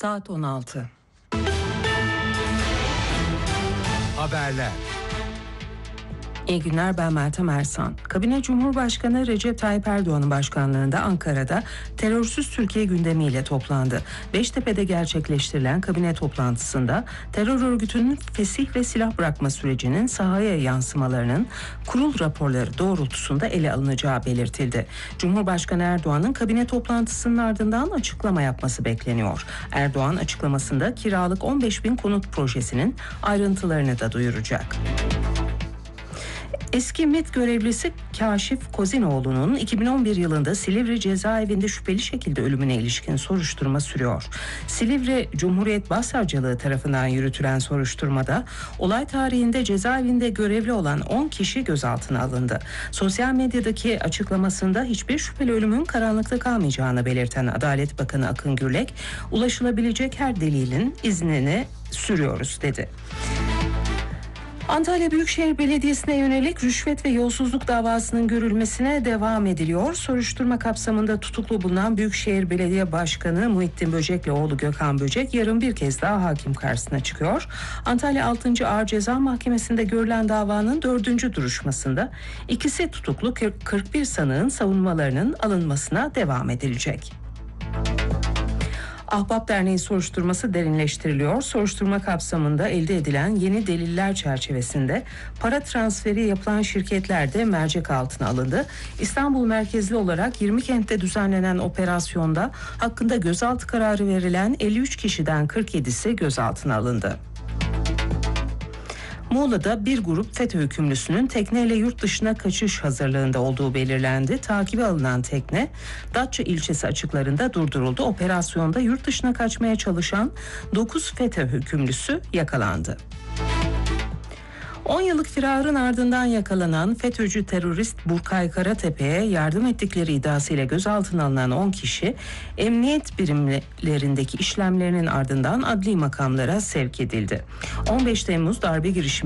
Saat 16. Haberler. İyi günler, ben Meltem Ersan. Kabine Cumhurbaşkanı Recep Tayyip Erdoğan'ın başkanlığında Ankara'da terörsüz Türkiye gündemiyle toplandı. Beştepe'de gerçekleştirilen kabine toplantısında terör örgütünün fesih ve silah bırakma sürecinin sahaya yansımalarının kurul raporları doğrultusunda ele alınacağı belirtildi. Cumhurbaşkanı Erdoğan'ın kabine toplantısının ardından açıklama yapması bekleniyor. Erdoğan açıklamasında kiralık 15.000 konut projesinin ayrıntılarını da duyuracak. Eski MİT görevlisi Kaşif Kozinoğlu'nun 2011 yılında Silivri cezaevinde şüpheli şekilde ölümüne ilişkin soruşturma sürüyor. Silivri Cumhuriyet Başsavcılığı tarafından yürütülen soruşturmada olay tarihinde cezaevinde görevli olan 10 kişi gözaltına alındı. Sosyal medyadaki açıklamasında hiçbir şüpheli ölümün karanlıkta kalmayacağını belirten Adalet Bakanı Akın Gürlek, ulaşılabilecek her delilin iznini sürüyoruz dedi. Antalya Büyükşehir Belediyesi'ne yönelik rüşvet ve yolsuzluk davasının görülmesine devam ediliyor. Soruşturma kapsamında tutuklu bulunan Büyükşehir Belediye Başkanı Muhittin Böcek'le oğlu Gökhan Böcek yarın bir kez daha hakim karşısına çıkıyor. Antalya 6. Ağır Ceza Mahkemesi'nde görülen davanın 4. duruşmasında ikisi tutuklu 41 sanığın savunmalarının alınmasına devam edilecek. Ahbap Derneği soruşturması derinleştiriliyor. Soruşturma kapsamında elde edilen yeni deliller çerçevesinde para transferi yapılan şirketler de mercek altına alındı. İstanbul merkezli olarak 20 kentte düzenlenen operasyonda hakkında gözaltı kararı verilen 53 kişiden 47'si gözaltına alındı. Muğla'da bir grup FETÖ hükümlüsünün tekneyle yurt dışına kaçış hazırlığında olduğu belirlendi. Takibe alınan tekne Datça ilçesi açıklarında durduruldu. Operasyonda yurt dışına kaçmaya çalışan 9 FETÖ hükümlüsü yakalandı. 10 yıllık firarın ardından yakalanan FETÖ'cü terörist Burkay Karatepe'ye yardım ettikleri iddiasıyla gözaltına alınan 10 kişi emniyet birimlerindeki işlemlerinin ardından adli makamlara sevk edildi. 15 Temmuz darbe girişimi